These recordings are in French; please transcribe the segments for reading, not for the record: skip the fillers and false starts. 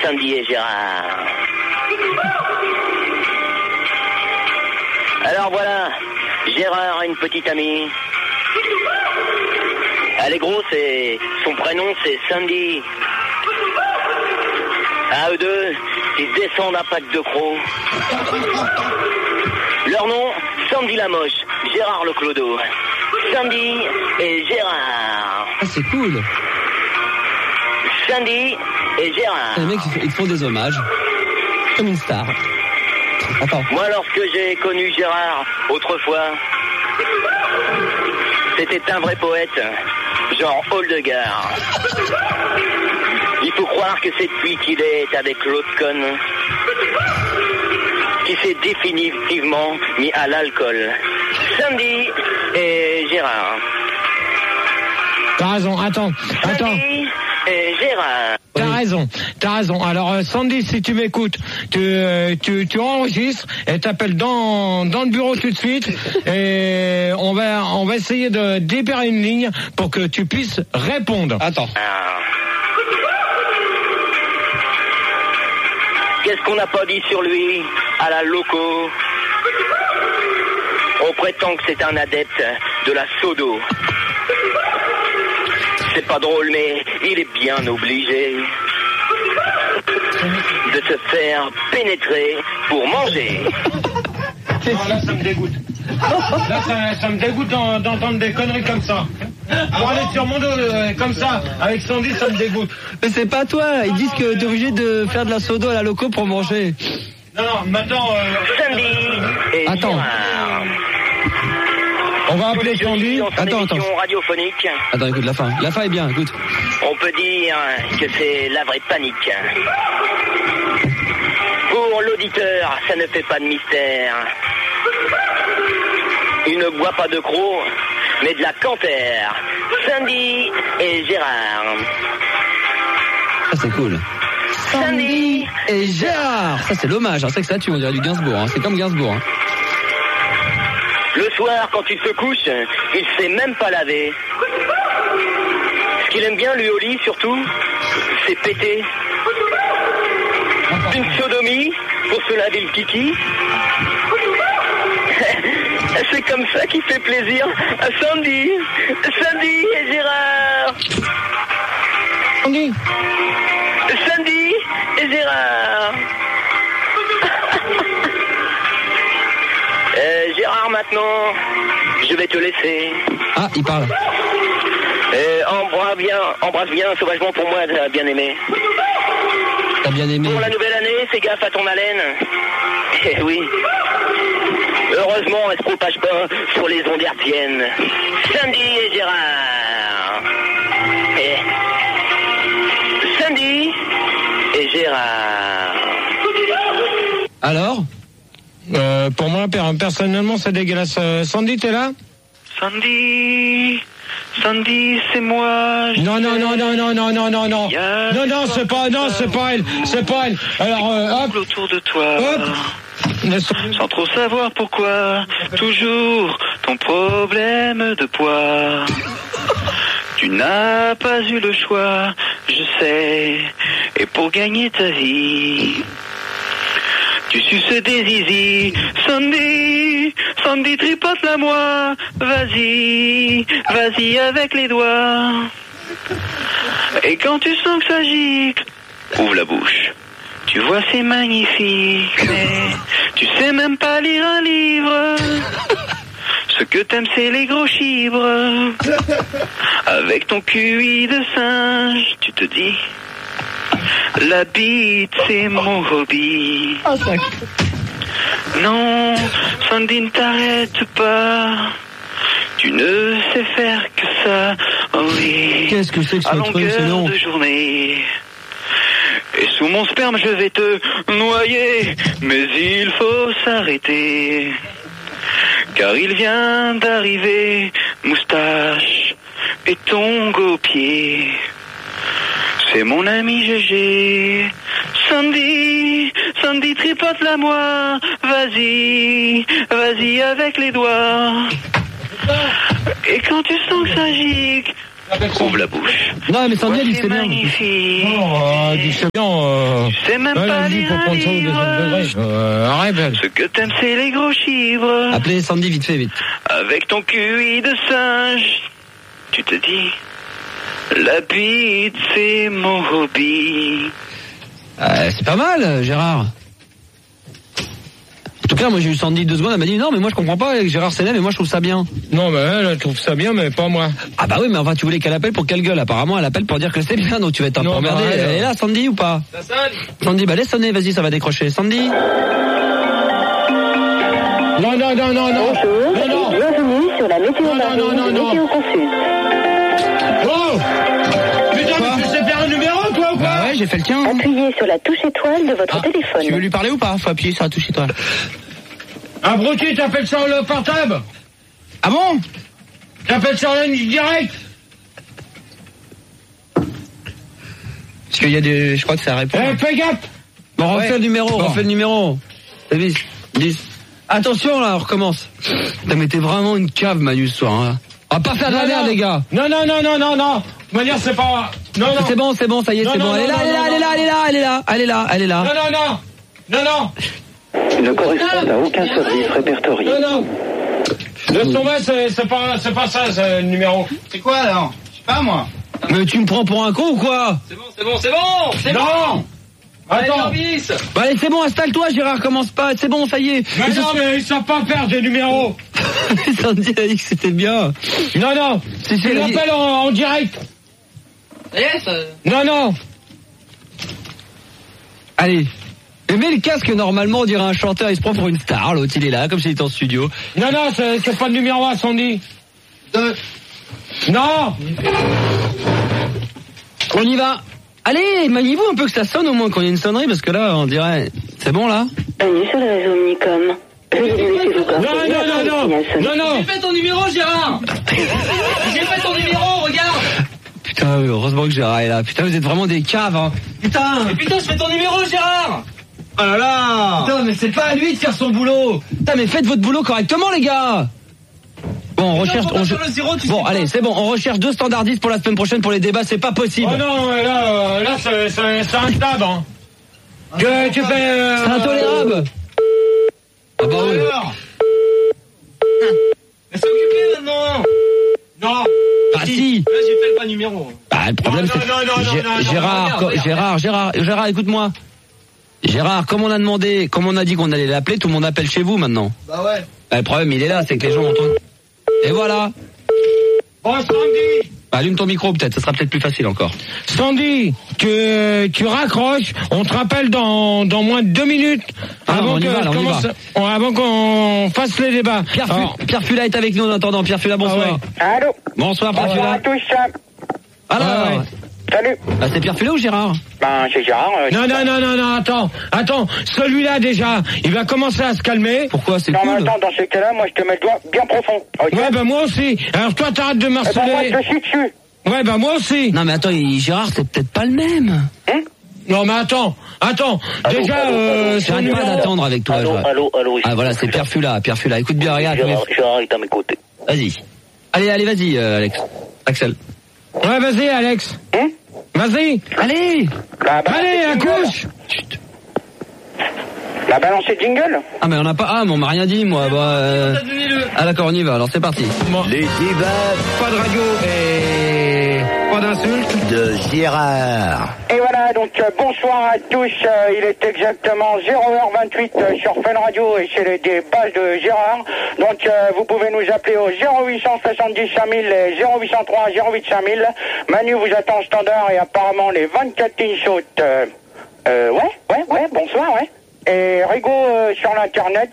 Sandy et Gérard. Alors voilà, Gérard a une petite amie. Elle est grosse et son prénom c'est Sandy. À eux deux, ils descendent un pack de crocs. Leur nom, Sandy la moche, Gérard le clodo. Sandy et Gérard. Ah, c'est cool. Sandy et Gérard. Les mecs, ils font des hommages. Comme une star. Attends. Moi, lorsque j'ai connu Gérard, autrefois, c'était un vrai poète, genre Holdegard. Il faut croire que c'est depuis qu'il est avec l'autre conne qui s'est définitivement mis à l'alcool. Sandy et Gérard. T'as raison, attends. Sandy et Gérard. T'as raison. Alors Sandy, si tu m'écoutes, tu enregistres et t'appelles dans le bureau tout de suite et on va essayer de libérer une ligne pour que tu puisses répondre. Attends. Qu'est-ce qu'on n'a pas dit sur lui à la loco? On prétend que c'est un adepte de la sodo. C'est pas drôle, mais il est bien obligé de se faire pénétrer pour manger. Là, ça me dégoûte. Là, ça me dégoûte d'entendre des conneries comme ça. Pour aller sur mon dos comme ça, avec Sandy, ça me dégoûte. Mais c'est pas toi, ils disent que t'es obligé de faire de la sodo à la loco pour manger. Non, maintenant... Sandy et Attends. Gérard. On va appeler Sandy. Attends. Radiophonique. Attends, écoute, la fin est bien, écoute. On peut dire que c'est la vraie panique. Pour l'auditeur, ça ne fait pas de mystère. Il ne boit pas de crocs, mais de la cantère. Sandy et Gérard. Ça, c'est cool. Sandy et Gérard. Ça, c'est l'hommage, hein. C'est que ça tue, on dirait du Gainsbourg, hein. C'est comme Gainsbourg, hein. Le soir, quand il se couche, il sait même pas laver. Ce qu'il aime bien, lui, au lit, surtout, c'est péter. Une sodomie pour se laver le kiki. C'est comme ça qu'il fait plaisir à Sandy et Gérard. Sandy et Gérard. Gérard, maintenant, je vais te laisser. Ah, il parle. Embrasse bien sauvagement pour moi, t'as bien aimé. T'as bien aimé. Pour la nouvelle année, fais gaffe à ton haleine. Eh oui. Heureusement, elle se propage pas sur les ondes hertziennes. Sandy et Gérard. Sandy et Gérard. Alors Pour moi, personnellement, c'est dégueulasse. Sandy, t'es là? Sandy, c'est moi. Non, c'est pas elle. Alors, hop. Autour de toi. Hop. Sans trop savoir pourquoi, toujours ton problème de poids. Tu n'as pas eu le choix, je sais, et pour gagner ta vie, tu suces des zizi. Sandy, tripote-la moi, vas-y avec les doigts. Et quand tu sens que ça gicle, ouvre la bouche. Tu vois, c'est magnifique, mais tu sais même pas lire un livre. Ce que t'aimes, c'est les gros chibres. Avec ton QI de singe, tu te dis, la bite, c'est mon hobby. Non, Sandy, ne t'arrête pas. Tu ne sais faire que ça, oh oui. Qu'est-ce que c'est que ce à truc, c'est long. longueur de journée. Et sous mon sperme, je vais te noyer. Mais il faut s'arrêter. Car il vient d'arriver, moustache et tongs aux pieds. C'est mon ami GG. Sandy, tripote-la moi. Vas-y avec les doigts. Et quand tu sens que ça gicle, Ouvre la bouche. Non, mais Sandy, elle dit C'est c'est bien. magnifique. Dis c'est bien. C'est même pas Vas-y, lire faut un prendre ça au deuxième livre. degré. Arrête, elle. Ce que t'aimes, c'est les gros chiffres. Appelez Sandy vite fait, vite. Avec ton QI de singe, tu te dis, la bite, c'est mon hobby. C'est pas mal, Gérard. En tout cas, moi j'ai eu Sandy 2 secondes, elle m'a dit non, mais moi je comprends pas avec Gérard Senet, mais moi je trouve ça bien. Non, mais elle trouve ça bien, mais pas moi. Ah bah oui, mais enfin tu voulais qu'elle appelle pour quelle gueule? Apparemment elle appelle pour dire que c'est bien, donc tu vas être un peu Non, emmerdé. bah, Elle est là, Sandy, ou pas? Sandy, bah laisse sonner, vas-y, ça va décrocher. Sandy? Non. Bonjour, Non. bienvenue sur la météo marine de Météo Confuse. Oh putain, mais tu sais faire un numéro, toi, ou quoi? Bah ouais, j'ai fait le tien. Appuyez sur la touche étoile de votre téléphone. Tu veux lui parler ou pas? Faut appuyer sur la touche étoile. Abruti, t'appelles ça le portable? Ah bon? T'appelles ça la ligne directe? Parce qu'il y a des... Je crois que ça répond. Fais gaffe! Bon, refais Ouais. le numéro, Bon. refais le numéro. C'est 10. Attention là, on recommence. Putain, mais t'es vraiment une cave, Manu, ce soir. Hein. On va pas faire de la merde, les gars. Non. De toute manière, c'est pas... Non. C'est bon, ça y est, c'est bon. Elle est là. Non. Ne correspond à aucun service répertorié. Non. Le sommet, c'est pas ça, c'est le numéro. C'est quoi alors? Je sais pas moi. Mais tu me prends pour un con ou quoi? Non! Attends! Bah allez, c'est bon, installe-toi, Gérard, commence pas. C'est bon, ça y est. Mais non, mais ils savent pas faire des numéros! Sandy a dit que c'était bien. Non! Si, Tu elle a dit- l'appelles en direct! Non! Allez. Mais mets le casque, normalement, on dirait un chanteur, il se prend pour une star, l'autre il est là, comme s'il était en studio. Non, c'est pas le numéro à Sandy! Non! On y va. Allez, maniez-vous un peu que ça sonne au moins qu'on ait une sonnerie, parce que là, on dirait... C'est bon, là? Bienvenue sur le réseau Omnicom. Veuillez laisser vos coordonnées après le signal sonore. Non! J'ai fait ton numéro, Gérard. J'ai fait ton numéro, regarde. Putain, heureusement que Gérard est là. Putain, vous êtes vraiment des caves, hein. Putain! Et putain, je fais ton numéro, Gérard. Oh là là! Putain, mais c'est pas à lui de faire son boulot! Putain, mais faites votre boulot correctement, les gars! Bon, on recherche... Bon, allez, c'est bon, on recherche 2 standardistes pour la semaine prochaine pour les débats, c'est pas possible. Oh non, là, c'est un tab, hein. Que tu fais... C'est intolérable! Ah bah oui. Mais c'est occupé maintenant. Non! Ah si! Là, j'ai fait le bas numéro. Bah, le problème, Non, c'est... Gérard, écoute-moi. Gérard, comme on a dit qu'on allait l'appeler, tout le monde appelle chez vous maintenant. Bah ouais. Bah, le problème, il est là, c'est que les gens entendent. Et voilà. Bon, Sandy! Bah, allume ton micro, peut-être, ça sera peut-être plus facile encore. Sandy, tu raccroches, on te rappelle dans moins de 2 minutes. On y va. Avant qu'on fasse les débats. Pierre Fula est avec nous en attendant. Pierre Fula, bonsoir. Allô? Bonsoir, Pierre Bonsoir à Fula. tous. Alors, Ouais. Salut. bah, c'est Pierre Fula ou Gérard? Ben, c'est Gérard. Non, attends, celui-là déjà, il va commencer à se calmer. Pourquoi? C'est Non, mais cool. attends, dans ces cas-là, moi, je te mets le doigt bien profond. Ok? Ouais, bah moi aussi. Alors toi, t'arrêtes de Eh ben, moi, marceler. je te suis dessus. Ouais, bah moi aussi. Non, mais attends, Gérard, c'est peut-être pas le même. Non, mais attends. Déjà, son J'arrête numéro... pas d'attendre avec toi. Allô, Ah, voilà, c'est Pierre Fula. Écoute bien, regarde. Gérard est à mes côtés. Vas-y. Allez, vas-y, Alex. Axel. Ouais, vas-y, Alex. Vas-y. Allez. Allez, accouche. La balancer de jingle? Ah, mais on n'a pas... Ah, mais on m'a rien dit, moi. Ah, d'accord, on y va. Alors, c'est parti. Les débats Pas de radio et pas d'insultes. de Gérard. Et voilà, donc bonsoir à tous. Il est exactement 0h28 sur Fun Radio et c'est les débats de Gérard. Donc vous pouvez nous appeler au 0870 5000 et 0803 08 5000. Manu vous attend au standard et apparemment les 24 lignes sautent. Ouais, bonsoir, ouais. Et Rigo sur l'internet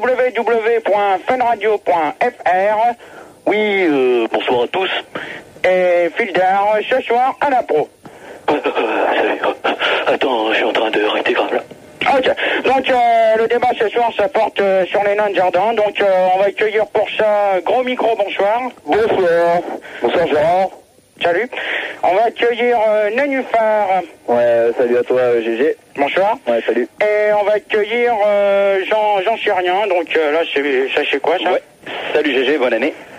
www.funradio.fr. Oui, bonsoir à tous. Et Fildar ce soir à la pro. Attends, je suis en train de réintégrer là. Ok, donc le débat ce soir ça porte sur les nains de jardin, donc on va accueillir pour ça Gros Micro, bonsoir. Bonsoir Gérard. Salut. On va accueillir Nénuphar. Ouais, salut à toi, GG. Bonsoir. Ouais, salut. Et on va accueillir Jean Syrien, donc là c'est quoi ça? Ouais. Salut GG, bonne année.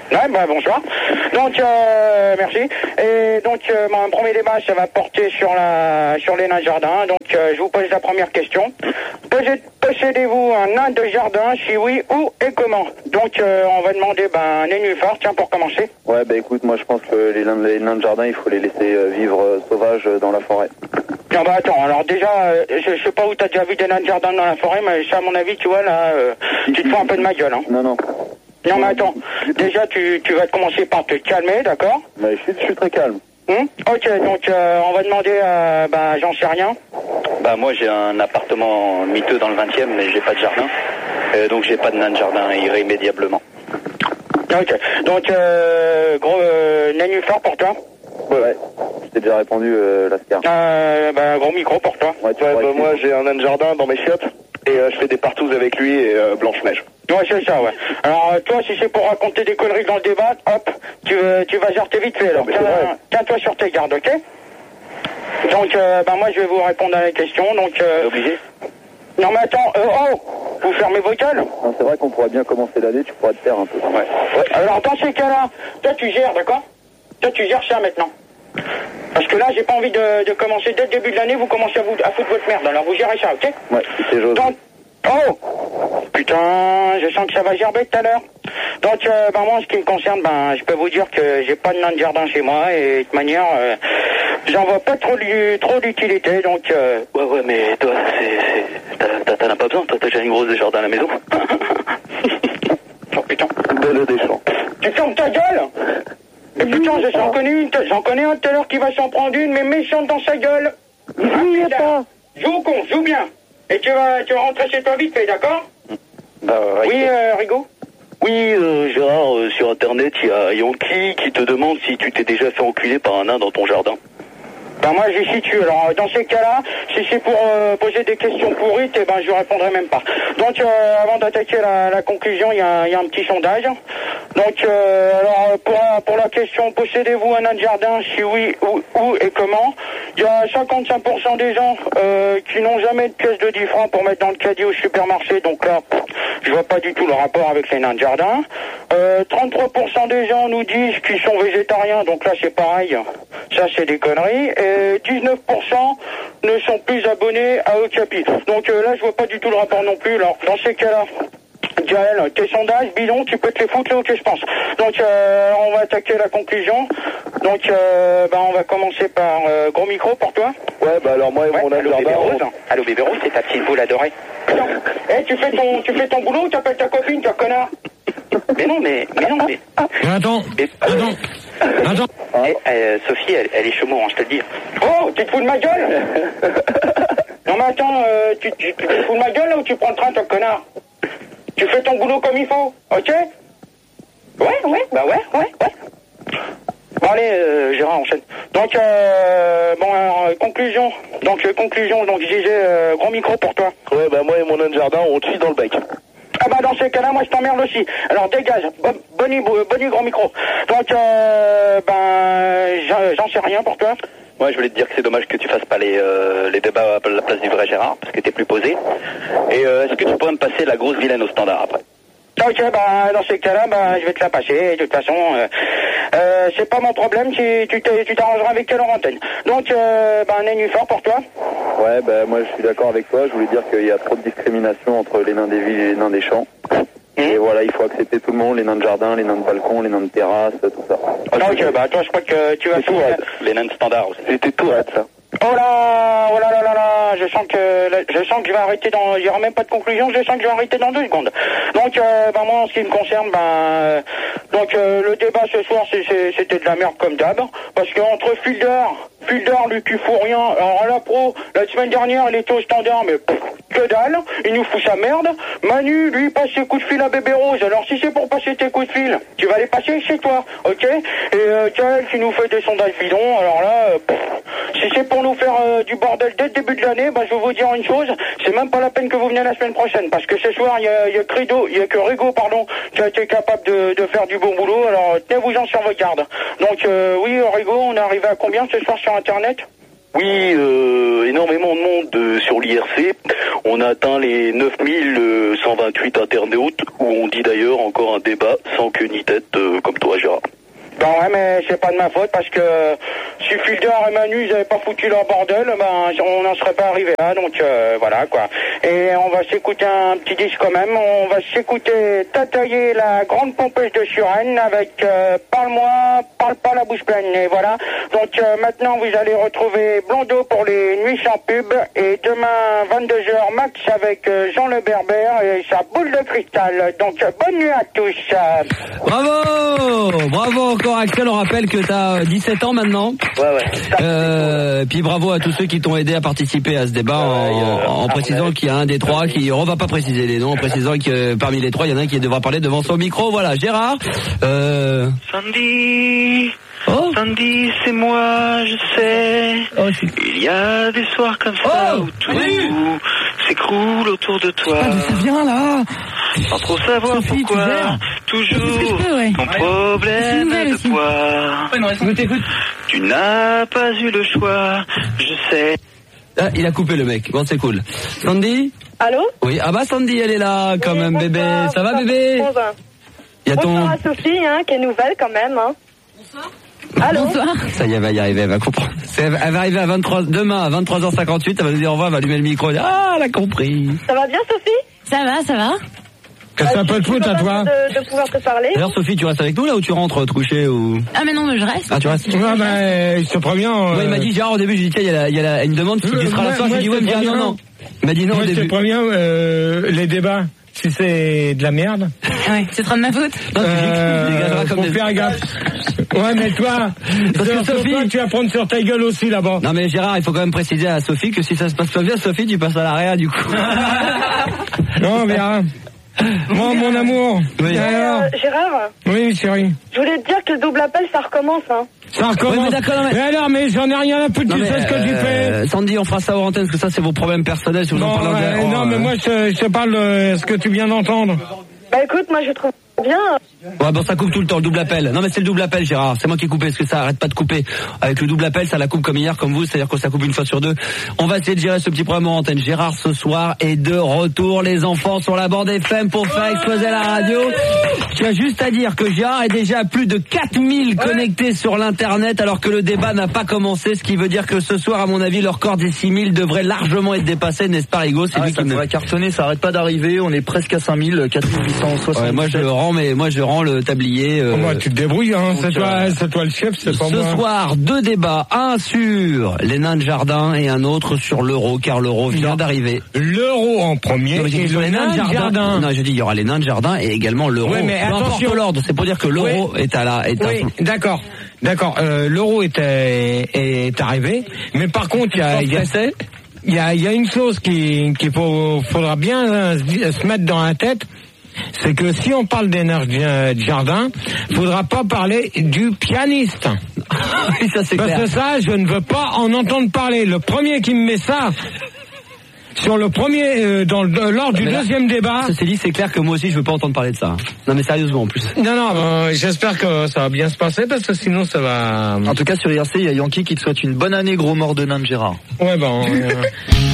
Ouais, bah bonsoir. Donc, merci. Et donc, mon premier débat, ça va porter sur les nains de jardin. Donc, je vous pose la première question. Possédez-vous un nain de jardin? Si oui, où et comment? Donc, on va demander, Nénuphar, tiens, pour commencer. Ouais, bah écoute, moi je pense que les nains de jardin, il faut les laisser vivre sauvages dans la forêt. Non, bah attends, alors déjà, je sais pas où t'as déjà vu des nains de jardin dans la forêt, mais ça, à mon avis, tu vois, là, tu te fous un peu de ma gueule, hein. Non. Non, mais attends, déjà, tu vas commencer par te calmer, d'accord? Mais je suis très calme. Ok, donc on va demander à, j'en sais rien. Bah moi j'ai un appartement miteux dans le 20e, mais j'ai pas de jardin. Donc j'ai pas de nain de jardin irrémédiablement. Ok, donc gros Nénuphar pour toi. Ouais, je t'ai déjà répondu, Lascar. Gros micro pour toi. Ouais, moi j'ai un nain de jardin dans mes chiottes et je fais des partouzes avec lui et Blanche-Neige. Ouais, c'est ça, ouais. Alors toi, si c'est pour raconter des conneries dans le débat, hop, tu vas jarter vite fait. Alors tiens-toi sur tes gardes, ok? Donc moi je vais vous répondre à la question. Donc Obligé. Non mais attends, vous fermez vos gueules. Non, c'est vrai qu'on pourrait bien commencer l'année, tu pourrais te taire un peu. Ouais. Alors dans ces cas-là, toi tu gères, d'accord? Toi tu gères ça maintenant. Parce que là j'ai pas envie de commencer dès le début de l'année, vous commencez à foutre votre merde, alors vous gérez ça, ok? Ouais, c'est José. Donc, putain, je sens que ça va gerber tout à l'heure. Donc, moi, en ce qui me concerne, je peux vous dire que j'ai pas de nain de jardin chez moi et de toute manière, j'en vois pas trop d'utilité. Donc, ouais, mais toi, t'en as pas besoin. Toi, t'as déjà une grosse jardin à la maison. Oh putain. Belle des champs. Tu fermes ta gueule. Et putain, j'en connais un tout à l'heure qui va s'en prendre une, mais méchante dans sa gueule. Joue au con, joue bien. Et tu vas rentrer chez toi vite fait, d'accord? Oui, Rigaud? Oui, Gérard, sur Internet, il y a Yankee qui te demande si tu t'es déjà fait enculer par un nain dans ton jardin. Moi, j'y situe. Alors, dans ces cas-là, si c'est pour poser des questions pourrites, je répondrai même pas. Donc, avant d'attaquer la conclusion, il y a un petit sondage. Donc, alors, pour la question, possédez-vous un nain de jardin? Si oui, où et comment? Il y a 55% des gens qui n'ont jamais de pièce de 10 francs pour mettre dans le caddie au supermarché. Donc là, je vois pas du tout le rapport avec les nains de jardin. 33% des gens nous disent qu'ils sont végétariens. Donc là, c'est pareil. Ça, c'est des conneries. Et 19% ne sont plus abonnés à Okapi. Donc là, je vois pas du tout le rapport non plus. Alors, dans ces cas-là, Gaël, tes sondages, bidon, tu peux te les foutre là où je pense. Donc, on va attaquer la conclusion. Donc, on va commencer par gros micro pour toi. Ouais, alors moi et mon nain de jardin. Allô, bébé Rose, c'est ta petite boule adorée. Tu fais ton boulot ou t'appelles ta copine, toi, connard? Mais non. Attends. Sophie, elle est chameau, je te le dis. Oh, tu te fous de ma gueule? Non mais attends, tu te fous de ma gueule là ou tu prends le train, toi, connard? Tu fais ton boulot comme il faut, ok? Ouais. Bon allez, Gérard, enchaîne. Donc, conclusion. Donc, je disais, gros micro pour toi. Ouais, moi et mon nain de jardin, on chie dans le bec. Dans ces cas-là, moi je t'emmerde aussi. Alors dégage, bonne gros micro. Donc, j'en sais rien pour toi. Ouais, je voulais te dire que c'est dommage que tu fasses pas les débats à la place du vrai Gérard, parce que t'es plus posé. Et est-ce que tu pourrais me passer la grosse vilaine au standard après? Ok, dans ces cas-là, je vais te la passer. De toute façon, c'est pas mon problème si tu t'arrangeras avec elle en antenne. Donc, Nénuphar pour toi. Ouais, moi je suis d'accord avec toi. Je voulais dire qu'il y a trop de discrimination entre les nains des villes et les nains des champs. Et voilà, il faut accepter tout le monde, les nains de jardin, les nains de balcon, les nains de terrasse, tout ça. Ok, toi je crois que tu vas tout les nains de standard aussi. C'était tout ça. Oh là, je sens que je vais arrêter il y aura même pas de conclusion, je sens que je vais arrêter dans 2 secondes. Donc, moi, en ce qui me concerne, le débat ce soir, c'était de la merde comme d'hab, parce qu'entre Fielder, lui qui fout rien, alors à la pro, la semaine dernière, il était au standard, mais que dalle, il nous fout sa merde. Manu, lui, passe ses coups de fil à Bébé Rose, alors si c'est pour passer tes coups de fil, tu vas les passer chez toi, ok? Et Kael qui nous fait des sondages bidons, alors là, si c'est pour nous faire du bordel dès le début de l'année, je vais vous dire une chose, c'est même pas la peine que vous veniez la semaine prochaine, parce que ce soir, il y a que Rigaud, qui a été capable de faire du bon boulot, alors tenez-vous-en sur vos gardes. Donc, oui, Rigaud, on est arrivé à combien ce soir sur Internet? Oui, énormément de monde sur l'IRC. On a atteint les 9128 internautes, où on dit d'ailleurs encore un débat sans queue ni tête, comme toi. toi, Gérard. Ben ouais, mais c'est pas de ma faute parce que si Fulder et Manu ils avaient pas foutu leur bordel, ben on n'en serait pas arrivé là, donc voilà quoi. Et on va s'écouter un petit disque quand même. On va s'écouter Tatailler, la grande pompeuse de Suresnes avec Parle-moi, parle pas la bouche pleine. Et voilà. Donc maintenant vous allez retrouver Blondeau pour les nuits sans pub et demain 22h Max avec Jean Le Berbère et sa boule de cristal. Donc bonne nuit à tous. Bravo encore Axel, on rappelle que t'as 17 ans maintenant. Ouais. Puis bravo à tous ceux qui t'ont aidé à participer à ce débat en précisant qu'il y a un des trois qui, on va pas préciser les noms, en précisant que parmi les trois il y en a un qui devra parler devant son micro. Voilà, Gérard. Sandy. Oh. Sandy, c'est moi, je sais. Il y a des soirs comme ça où tout s'écroule autour de toi. Ça vient là. Sans trop savoir Sophie, pourquoi. Toujours ton problème de poids. Tu n'as pas eu le choix, je sais. Ah, il a coupé le mec. Bon, c'est cool. Sandy? Allô? Oui. Ah bah Sandy, elle est là quand même, bébé. Ça va, bébé? Il y a bonsoir à Sophie, qui est nouvelle quand même. Bonsoir. Allô? Bonsoir. Ça y est, elle va y arriver, elle va comprendre. Elle va arriver à demain à 23h58, elle va nous dire au revoir, elle va allumer le micro. Ah, elle a compris. Ça va bien, Sophie? Ça va. Qu'est-ce que ça peut te foutre à toi? De pouvoir te parler. D'ailleurs, Sophie, tu restes avec nous là ou tu rentres te coucher ou? Ah, mais non, je reste. Ah, tu restes? Ouais, mais je te préviens. Moi, il m'a dit, Gérard, au début, j'ai dit, tiens, il y a une demande, si tu seras là ce soir, j'ai dit, ouais, il me dit, non. Il m'a dit non au début. Je te préviens, les débats, si c'est de la merde. Ouais, c'est trop de ma faute. Faut faire gaffe. Ouais, mais toi, parce que Sophie, toi, tu vas prendre sur ta gueule aussi là-bas. Non, mais Gérard, il faut quand même préciser à Sophie que si ça se passe pas bien, Sophie, tu passes à l'arrière du coup. Non, mais moi, mon amour. Oui. Gérard. Oui, chérie. Je voulais te dire que le double appel, ça recommence, Ça recommence. Ouais, mais d'accord, mais alors, mais j'en ai rien à foutre, tu sais ce que tu fais. Sandy, on fera ça hors antenne, parce que ça, c'est vos problèmes personnels, si vous en parlez. Non, mais moi, je te parle de ce que tu viens d'entendre. Bah écoute, moi, je trouve bien. Ouais, bon, ça coupe tout le temps, le double appel. Non, mais c'est le double appel, Gérard. C'est moi qui ai coupé, parce que ça arrête pas de couper. Avec le double appel, ça la coupe comme hier, comme vous, c'est-à-dire que ça coupe une fois sur deux. On va essayer de gérer ce petit problème en antenne. Gérard, ce soir, est de retour, les enfants, sur la bande FM pour faire exploser la radio. Tu as juste à dire que Gérard est déjà à plus de 4000 connectés sur l'internet, alors que le débat n'a pas commencé, ce qui veut dire que ce soir, à mon avis, le record des 6000 devrait largement être dépassé, n'est-ce pas, Rigaud? C'est lui qui va cartonner, ça arrête pas d'arriver, on est presque à 5000, 4860. Ouais, moi je rends le tablier. Tu te débrouilles, c'est toi le chef, c'est pas moi. Ce soir, deux débats, un sur les nains de jardin et un autre sur l'euro, car l'euro vient d'arriver. L'euro en premier et les nains de jardin. Non, j'ai dit il y aura les nains de jardin et également l'euro. Ouais, mais attention, l'ordre, c'est pour dire que l'euro est à la. Oui, d'accord. L'euro est arrivé, mais par contre il y a une chose qu'il faudra bien se mettre dans la tête. C'est que si on parle d'énergie de jardin, faudra pas parler du pianiste. Ça, c'est parce clair. que ça, je ne veux pas en entendre parler. Le premier qui me met ça sur le premier lors du deuxième débat. Ça s'est dit, c'est clair que moi aussi je veux pas entendre parler de ça. Non mais sérieusement en plus. Non, j'espère que ça va bien se passer parce que sinon ça va. En tout cas sur IRC, il y a Yankee qui te souhaite une bonne année, gros mort de nain de Gérard. Ouais